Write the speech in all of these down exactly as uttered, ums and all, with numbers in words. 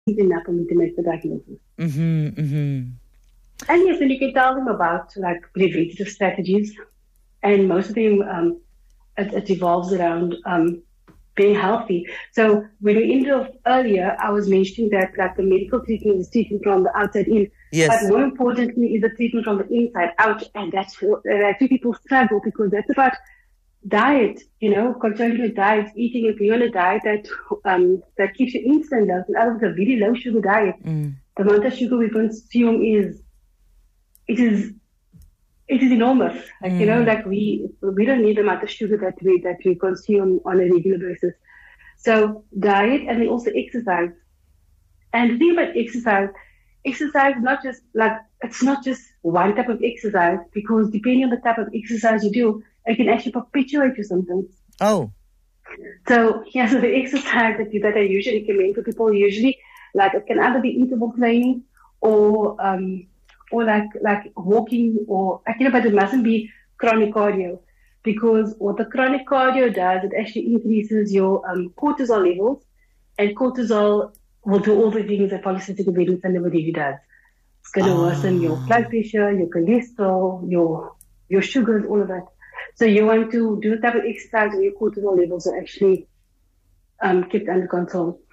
enough for me to make the diagnosis. Mm-hmm, mm-hmm. And yes, and you can tell them about like preventative strategies, and most of them um, it, it evolves around um, being healthy. So when we ended off earlier, I was mentioning that like the medical treatment is treatment from the outside in, Yes. but more importantly is the treatment from the inside out, and that's uh, that's where people struggle, because that's about diet, you know, controlling your diet, eating if you're on a diet that um, that keeps your insulin low. In other words, a very low sugar diet. Mm. The amount of sugar we consume is it is it is enormous. Like, mm. you know, like we we don't need the amount of sugar that we that we consume on a regular basis. So diet, and then also exercise. And the thing about exercise, exercise is not just like it's not just one type of exercise, because depending on the type of exercise you do, it can actually perpetuate your symptoms. Oh. So yeah, so the exercise that, you, that I usually recommend for people, usually like it can either be interval training or um or like like walking, or like, you know, but it mustn't be chronic cardio, because what the chronic cardio does, it actually increases your um, cortisol levels, and cortisol will do all the things that polycystic ovarian syndrome really does. It's going to oh. worsen your blood pressure, your cholesterol, your your sugars, all of that. So you want to do the type of exercise where your cortisol levels are actually um, kept under control.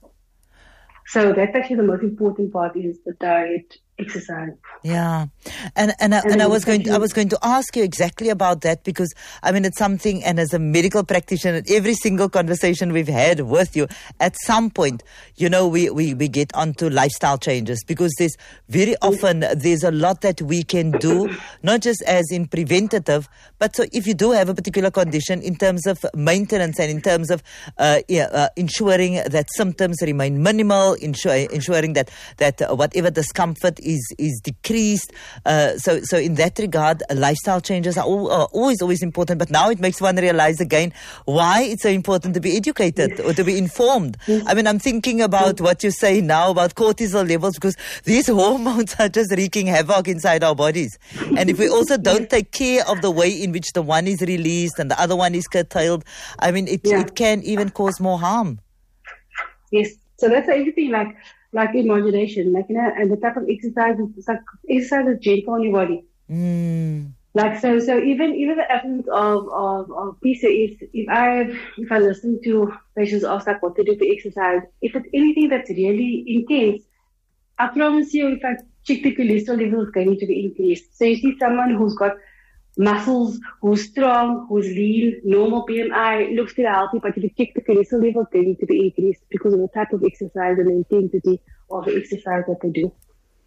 So that's actually the most important part, is the diet, exercise. Yeah, and and I, and, and I was going to, I was going to ask you exactly about that, because I mean it's something, and as a medical practitioner, every single conversation we've had with you, at some point, you know, we we, we get onto lifestyle changes, because there's very often there's a lot that we can do, not just as in preventative, but so if you do have a particular condition, in terms of maintenance and in terms of uh, yeah, uh, ensuring that symptoms remain minimal, ensure, ensuring that that uh, whatever discomfort is is decreased. Uh, so, so in that regard, uh, lifestyle changes are, all, are always, always important. But now it makes one realize again why it's so important to be educated or to be informed. I mean, I'm thinking about what you say now about cortisol levels, because these hormones are just wreaking havoc inside our bodies. And if we also don't take care of the way in which the one is released and the other one is curtailed, I mean, it, yeah. it can even cause more harm. Yes. So that's everything like. Like in moderation, like, you know, and the type of exercise is like exercise is gentle on your body. Mm. Like so, so even even the absence of of, of P C O S, if I if I listen to patients ask like what to do for exercise, if it's anything that's really intense, I promise you, if I check the cholesterol level, is going to be increased. So you see someone who's got muscles, who's strong, who's lean, normal B M I, looks still healthy, but if you check the cholesterol level, they need to be increased because of the type of exercise and the intensity of the exercise that they do.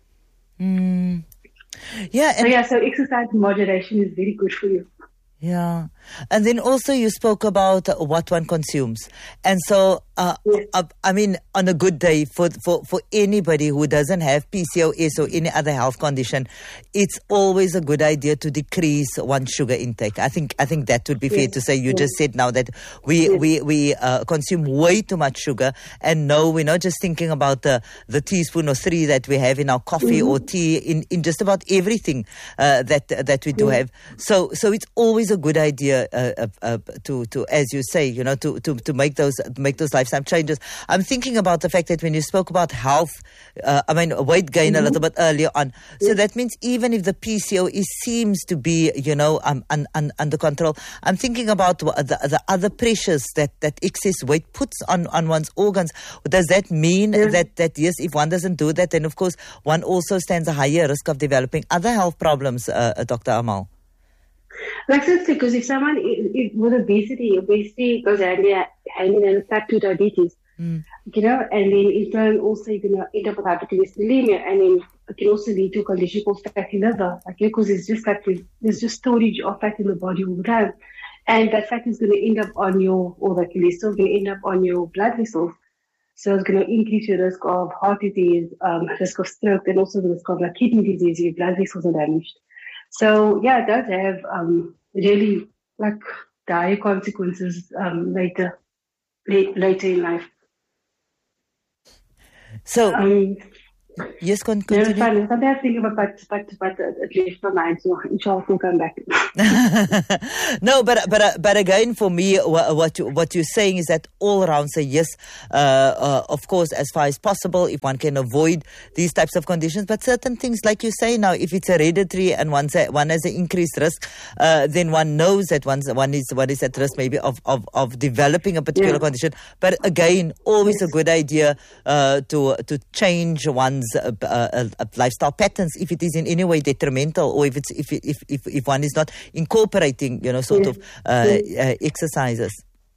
Mm. Yeah. So yeah, so exercise moderation is very good for you. Yeah. And then also you spoke about what one consumes. And so, uh, yes. uh, I mean, on a good day, for, for, for anybody who doesn't have P C O S or any other health condition, it's always a good idea to decrease one's sugar intake. I think I think that would be yes. fair to say. You yes. just said now that we yes. we, we uh, consume way too much sugar. And no, we're not just thinking about the, the teaspoon or three that we have in our coffee mm-hmm. or tea, in, in just about everything uh, that that we do yes. have. So so it's always a good idea uh, uh, uh, to to as you say, you know, to to to make those make those lifestyle changes. I'm thinking about the fact that when you spoke about health, uh, I mean weight gain mm-hmm. a little bit earlier on. So yes. that means even if the P C O S seems to be, you know, um, un, un, under control, I'm thinking about the, the other pressures that, that excess weight puts on, on one's organs. Does that mean yes. that that yes, if one doesn't do that, then of course one also stands a higher risk of developing other health problems, uh, Doctor Amal? Like this, because if someone if, with obesity, obesity goes hand in hand with type two diabetes, mm. you know, and then in turn also you're going to end up with hypercholesterolemia, and then it can also lead to a condition called fatty liver, like, because it's just like there's just storage of fat in the body all the time, and that fat is going to end up on your, or the cholesterol is going to end up on your blood vessels. So it's going to increase your risk of heart disease, um, risk of stroke, and also the risk of like kidney disease if your blood vessels are damaged. So yeah, it does have um, really like dire consequences um, later, late, later in life. So um, Yes, con- No, it's continue. fine. Sometimes I think about, but, but, but uh, at least my mind, so inshallah we'll come back. No, but but uh, but again, for me, wha- what you, what you're saying is that all around say yes, uh, uh, of course, as far as possible, if one can avoid these types of conditions. But certain things, like you say now, if it's hereditary and one's a, one has an increased risk, uh, then one knows that one's, one is one is at risk maybe of of, of developing a particular Yeah. condition. But again, always Yes. a good idea uh, to to change one's uh, uh, uh, lifestyle patterns if it is in any way detrimental, or if it's if it, if, if if one is not incorporating, you know, sort Yeah. of uh, uh, exercises.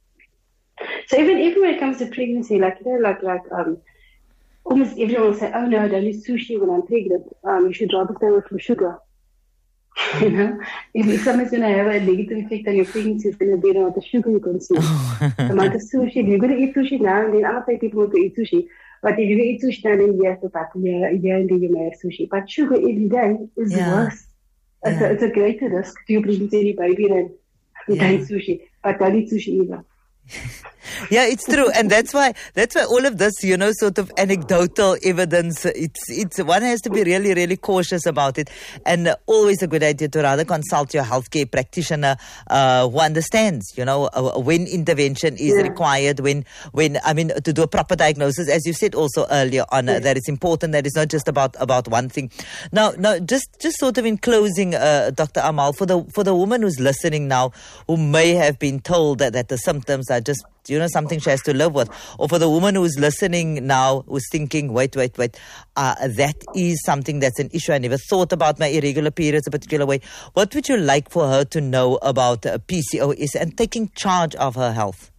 So even even when it comes to pregnancy, like you know, like like um, almost everyone will say, "Oh no, I don't eat sushi when I'm pregnant. Um, you should rather stay away from sugar." You know, if, if someone's going to have a negative effect on your pregnancy, it's going to be the amount of sugar you consume. The amount of sushi. If you're going to eat sushi now and then, I'm not saying people want to eat sushi, but if you're going to eat sushi now and then, yes, but yeah, yeah, and then you may have sushi. But sugar every day is Yeah. worse. It's, Yeah. a, it's a greater risk to your pregnancy and your baby than, Yeah. than sushi. But don't eat sushi either. Yeah, it's true, and that's why that's why all of this, you know, sort of anecdotal evidence. It's it's one has to be really really cautious about it, and uh, always a good idea to rather consult your healthcare practitioner uh, who understands, you know, uh, when intervention is Yeah. required, when when I mean to do a proper diagnosis, as you said also earlier on, uh, Yeah. that it's important that it's not just about about one thing. Now, now, just just sort of in closing, uh, Doctor Amal, for the for the woman who's listening now, who may have been told that that the symptoms are just, you know, something she has to live with, or for the woman who's listening now who's thinking, wait, wait, wait, uh, that is something that's an issue. I never thought about my irregular periods a particular way. What would you like for her to know about uh, P C O S and taking charge of her health?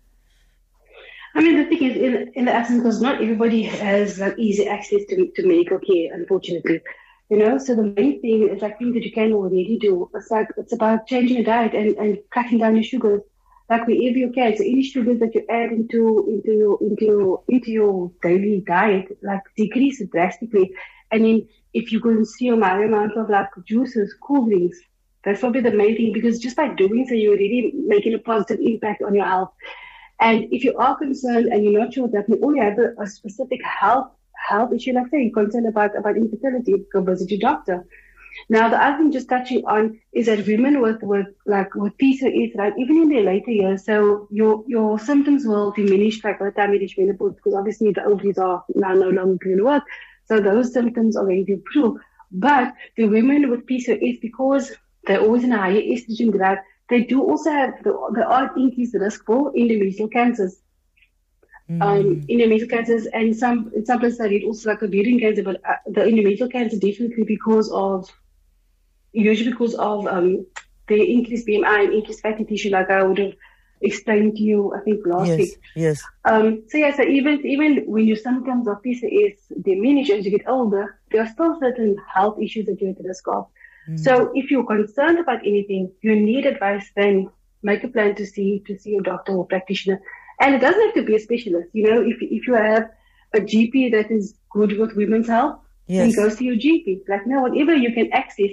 I mean, the thing is, in, in the essence, because not everybody has like easy access to, to medical care, unfortunately. You know, so the main thing is like things that you can already do. It's like it's about changing your diet and, and cutting down your sugars, like wherever you can. So any sugars that you add into into your into your into your daily diet, like decrease it drastically. And then if you consume a high amount of like juices, cool drinks, that's probably the main thing, because just by doing so, you're really making a positive impact on your health. And if you are concerned and you're not sure that you only have a, a specific health health issue, like say you're concerned about, about infertility, go visit your doctor. Now, the other thing just touching on is that women with, with like with P C O S, right, even in their later years, so your your symptoms will diminish like by the time you reach menopause, because obviously the ovaries are now no longer going to work. So those symptoms are going to improve. But the women with P C O S, because they're always in a higher estrogen growth, they do also have the, the odd increased risk for endometrial cancers. Mm. Um, endometrial cancers, and some in some places I read also like ovarian cancer, but uh, the endometrial cancer definitely because of usually because of um, the increased B M I and increased fatty tissue, like I would have explained to you, I think last Yes, week. yes. Um, so yeah, so even even when your symptoms of P C O S diminish as you get older, there are still certain health issues that you're at risk of. Mm. So if you're concerned about anything, you need advice, then make a plan to see to see your doctor or practitioner. And it doesn't have to be a specialist. You know, if if you have a G P that is good with women's health, Yes. then go see your G P. Like now, whatever you can access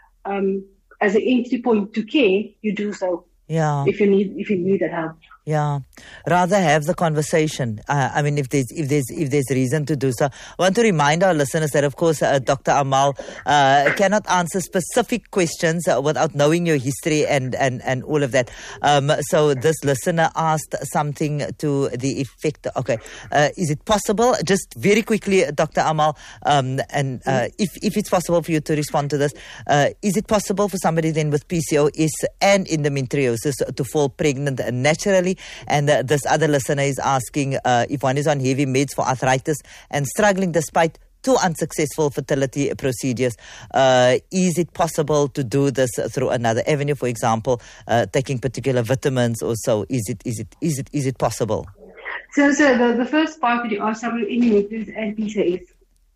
um, as an entry point to care, you do so. Yeah. If you need if you need that help. Yeah, rather have the conversation. Uh, I mean, if there's if there's if there's reason to do so. I want to remind our listeners that, of course, uh, Doctor Amal uh, cannot answer specific questions uh, without knowing your history and and and all of that. Um, so this listener asked something to the effect. Okay, uh, is it possible? Just very quickly, Doctor Amal, um, and uh, if if it's possible for you to respond to this, uh, is it possible for somebody then with P C O S and endometriosis to fall pregnant naturally? And uh, this other listener is asking uh, if one is on heavy meds for arthritis and struggling despite two unsuccessful fertility procedures, uh, is it possible to do this through another avenue? For example, uh, taking particular vitamins or so. Is it is it is it is it possible? So, so the, the first part that you asked about endometriosis and P C O S.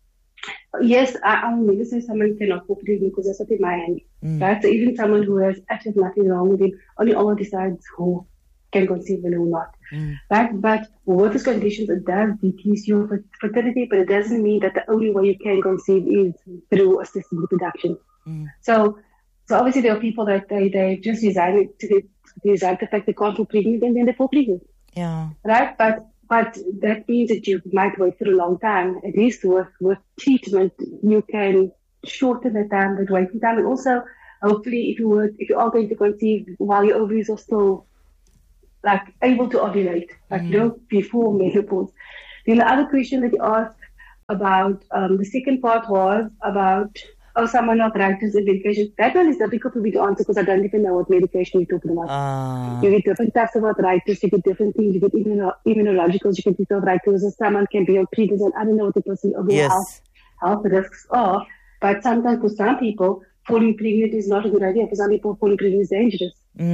Yes, I, I will never say someone cannot fall pregnant because that's not in my hand. Mm. Right? So even someone who has absolutely nothing wrong with him, only Allah decides who can conceive and who not. Mm. Right? But with these conditions, it does decrease your fertility, but it doesn't mean that the only way you can conceive is through assisted reproduction. Mm. So, so obviously there are people that they, they just design it to the, design the fact they can't fall pregnant and then they fall pregnant. Yeah. Right? But but that means that you might wait for a long time. At least with, with treatment, you can shorten the time, that waiting time. And also, hopefully, if you were, if you are going to conceive while your ovaries are still like able to ovulate, like mm. you know, before menopause. Then the other question that you asked about, um, the second part was about, oh, someone arthritis and medication. That one is difficult for me to answer because I don't even know what medication you're talking about. Uh. You get different types of arthritis, you get different things, you get immuno- immunologicals, you get different arthritis, someone can be on prednisone. I don't know what the person's overall yes. health, health risks are, but sometimes for some people, falling pregnant is not a good idea. For some people, falling pregnant is dangerous.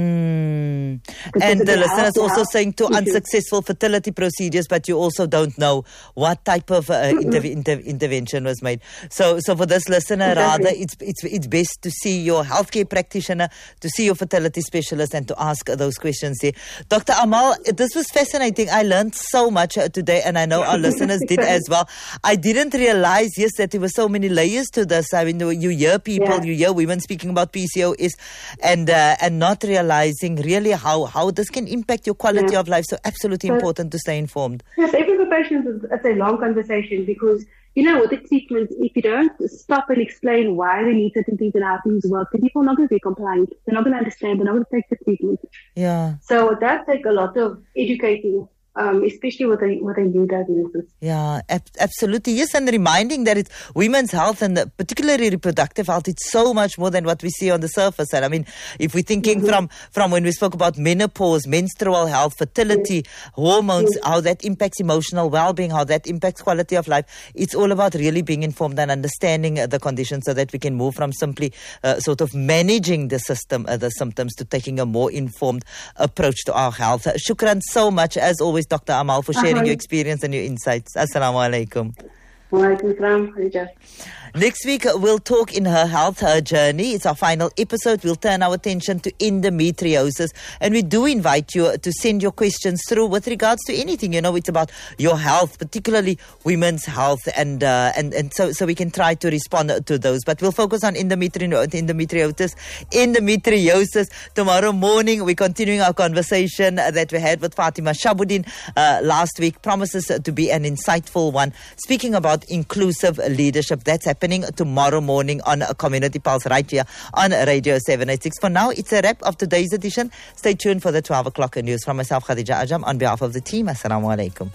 Mm. And the listener is also saying to unsuccessful fertility procedures, but you also don't know what type of uh, inter- inter- intervention was made. So, so for this listener, exactly. rather, it's it's it's best to see your healthcare practitioner, to see your fertility specialist, and to ask those questions there. Doctor Amal, this was fascinating. I learned so much uh, today, and I know our listeners did as well. I didn't realize, yes, that there were so many layers to this. I mean, you hear people, yeah. you hear women speaking about P C O S, and uh, and not realizing really how, how this can impact your quality yeah. of life. So absolutely so, important to stay informed. Yes, every for patients is it's a long conversation because, you know, with the treatment, if you don't stop and explain why they need certain things and how things work, then people are not going to be compliant. They're not going to understand. They're not going to take the treatment. Yeah. So it does take a lot of educating. Um, especially with a, with a new diagnosis. Yeah, ab- absolutely. Yes, and reminding that it's women's health and the, particularly reproductive health, it's so much more than what we see on the surface. And I mean, if we're thinking mm-hmm. from, from when we spoke about menopause, menstrual health, fertility, yes. hormones, yes. how that impacts emotional well-being, how that impacts quality of life, it's all about really being informed and understanding uh, the conditions so that we can move from simply uh, sort of managing the system, uh, the symptoms, to taking a more informed approach to our health. Uh, shukran so much, as always, Doctor Amal, for sharing uh-huh. your experience and your insights. Assalamu alaikum. Wa alaikum salam. Next week, we'll talk in her health, her journey. It's our final episode. We'll turn our attention to endometriosis. And we do invite you to send your questions through with regards to anything. You know, it's about your health, particularly women's health. And uh, and, and so, so we can try to respond to those. But we'll focus on endometri- endometriosis. Endometriosis. Tomorrow morning, we're continuing our conversation that we had with Fatima Shabuddin uh, last week. Promises to be an insightful one. Speaking about inclusive leadership. That's happening tomorrow morning on Community Pulse right here on Radio seven eighty-six. For now, it's a wrap of today's edition. Stay tuned for the twelve o'clock news. From myself, Khadija Ajam, on behalf of the team, Assalamu alaikum.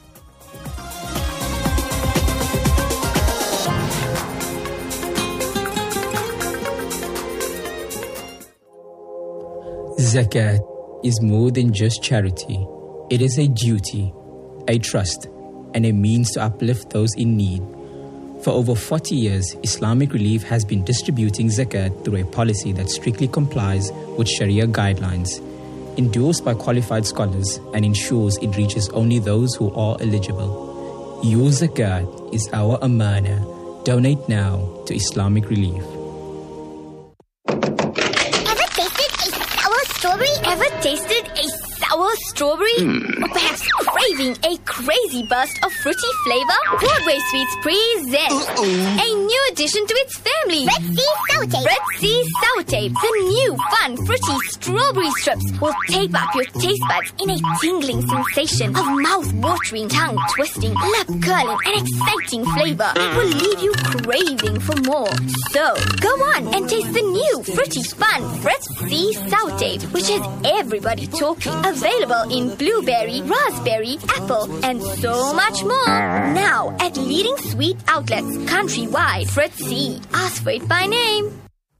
Zakat is more than just charity. It is a duty, a trust, and a means to uplift those in need. For over forty years, Islamic Relief has been distributing zakat through a policy that strictly complies with Sharia guidelines, endorsed by qualified scholars, and ensures it reaches only those who are eligible. Your zakat is our amana. Donate now to Islamic Relief. Ever tasted a sour strawberry? Ever tasted a sour strawberry? Mm. Or perhaps craving a crazy burst of fruity flavor? Broadway Sweets presents Uh-oh. a new addition to its family. Red Sea Sour Tape. Red Sea Sour Tape. The new fun fruity strawberry strips will tape up your taste buds in a tingling sensation of mouth-watering, tongue-twisting, lip-curling and exciting flavor. It will leave you craving for more. So, go on and taste the new fruity fun Red Sea Sour Tape, which has everybody talking. Available in blueberry, raspberry, apple, and so much more. Now at leading sweet outlets countrywide. Fritz C. Ask for it by name.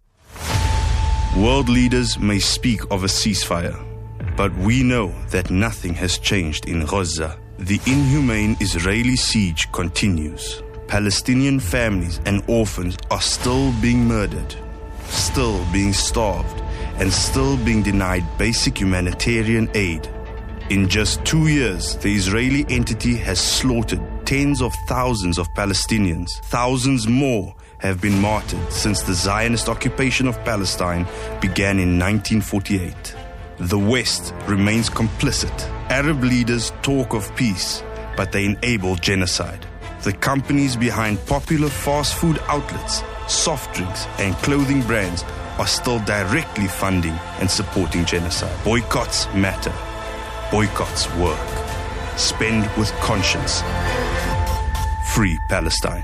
World leaders may speak of a ceasefire, but we know that nothing has changed in Gaza. The inhumane Israeli siege continues. Palestinian families and orphans are still being murdered, still being starved, and still being denied basic humanitarian aid. In just two years, the Israeli entity has slaughtered tens of thousands of Palestinians. Thousands more have been martyred since the Zionist occupation of Palestine began in nineteen forty-eight. The West remains complicit. Arab leaders talk of peace, but they enable genocide. The companies behind popular fast food outlets, soft drinks, and clothing brands are still directly funding and supporting genocide. Boycotts matter. Boycotts work. Spend with conscience. Free Palestine.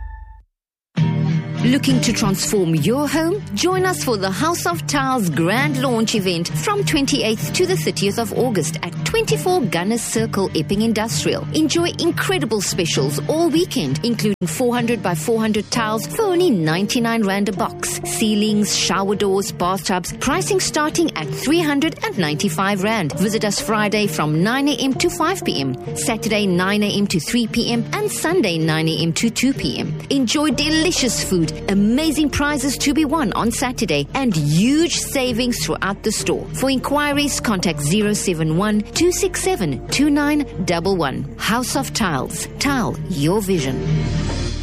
Looking to transform your home? Join us for the House of Tiles Grand Launch event from twenty-eighth to the thirtieth of August at twenty-four Gunners Circle, Epping Industrial. Enjoy incredible specials all weekend, including four hundred by four hundred tiles for only ninety-nine rand a box. Ceilings, shower doors, bathtubs, pricing starting at three hundred ninety-five rand. Visit us Friday from nine a.m. to five p.m., Saturday nine a.m. to three p.m. and Sunday nine a.m. to two p.m. Enjoy delicious food, amazing prizes to be won on Saturday, and huge savings throughout the store. For inquiries, contact zero seven one, two six seven, two nine one one. House of Tiles. Tile your vision.